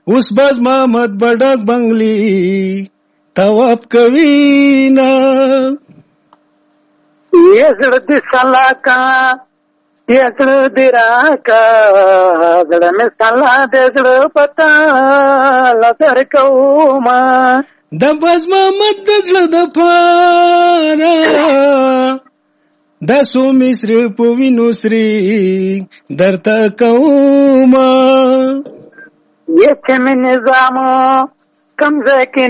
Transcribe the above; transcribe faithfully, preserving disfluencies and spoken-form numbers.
اوس باز محمد بډک بنگلی تواب کوي نا یہ زړه دې سلا کا یہ زړه دې راکا زړه مې سلا دې زړه پتا لسر کوما د باز محمد د زړه د پاره د سو مصر په وینو سری درته کوما یہ چې مې نظام کمزه کې